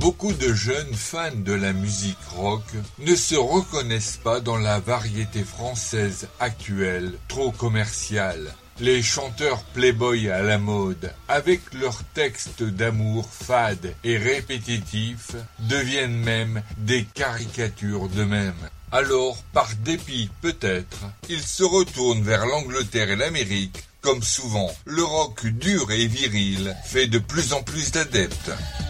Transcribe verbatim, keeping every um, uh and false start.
Beaucoup de jeunes fans de la musique rock ne se reconnaissent pas dans la variété française actuelle, trop commerciale. Les chanteurs playboy à la mode, avec leurs textes d'amour fades et répétitifs, deviennent même des caricatures d'eux-mêmes. Alors, par dépit peut-être, ils se retournent vers l'Angleterre et l'Amérique. Comme souvent, le rock dur et viril fait de plus en plus d'adeptes.